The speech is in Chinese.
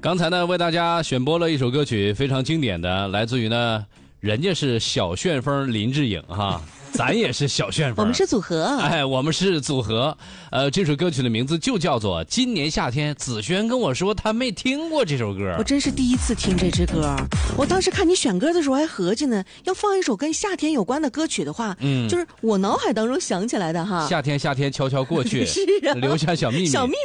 刚才呢，为大家选播了一首歌曲，非常经典的，来自于呢，人家是小旋风林志颖哈。咱也是小旋风， 我们是组合。 哎，我们是组合。这首歌曲的名字就叫做《今年夏天》。子轩跟我说他没听过这首歌， 我真是第一次听这支歌。我当时看你选歌的时候还合计呢，要放一首跟夏天有关的歌曲的话，就是我脑海当中想起来的哈。 夏天悄悄过去， 是啊， 留下小秘密。